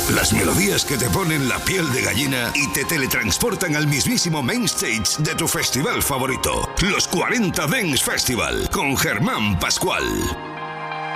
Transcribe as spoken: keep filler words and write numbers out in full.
Las melodías que te ponen la piel de gallina y te teletransportan al mismísimo main stage de tu festival favorito. Los cuarenta Dance Festival con Germán Pascual.